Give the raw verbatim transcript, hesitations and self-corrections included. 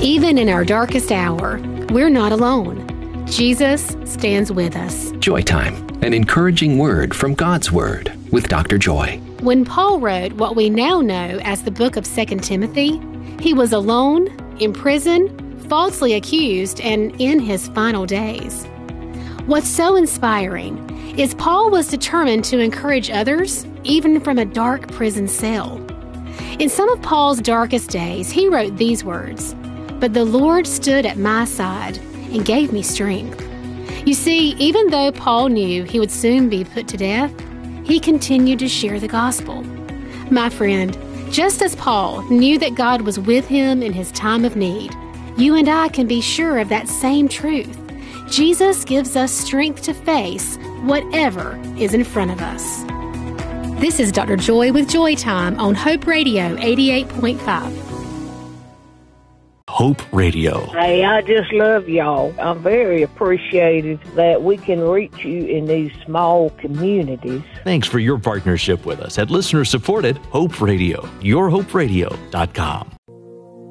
Even in our darkest hour, we're not alone. Jesus stands with us. Joy Time, an encouraging word from God's Word with Doctor Joy. When Paul wrote what we now know as the book of Second Timothy, he was alone, in prison, falsely accused, and in his final days. What's so inspiring is Paul was determined to encourage others, even from a dark prison cell. In some of Paul's darkest days, he wrote these words, "But the Lord stood at my side and gave me strength." You see, even though Paul knew he would soon be put to death, he continued to share the gospel. My friend, just as Paul knew that God was with him in his time of need, you and I can be sure of that same truth. Jesus gives us strength to face whatever is in front of us. This is Doctor Joy with Joy Time on Hope Radio eighty-eight point five. Hope Radio. Hey, I just love y'all. I'm very appreciative that we can reach you in these small communities. Thanks for your partnership with us at listener-supported Hope Radio, your hope radio dot com.